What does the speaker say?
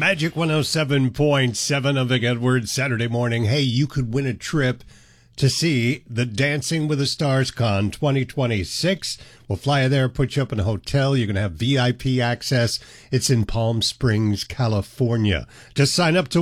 Magic 107.7 of Vic Edwards, Saturday morning. Hey, you could win a trip to see the Dancing with the Stars Con 2026. We'll fly you there, put you up in a hotel. You're going to have VIP access. It's in Palm Springs, California. Just sign up to